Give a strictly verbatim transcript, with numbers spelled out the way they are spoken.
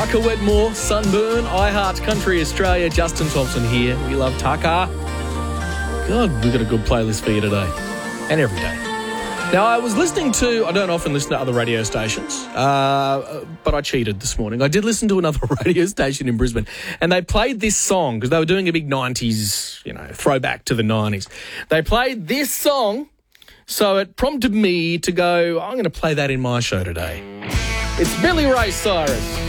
Tucker Wedmore, Sunburn, I Heart Country Australia, Justin Thompson here. We love Tucker. God, we've got a good playlist for you today and every day. Now, I was listening to, I don't often listen to other radio stations, uh, but I cheated this morning. I did listen to another radio station in Brisbane, and they played this song because they were doing a big nineties, you know, throwback to the nineties. They played this song, so it prompted me to go, I'm going to play that in my show today. It's Billy Ray Cyrus.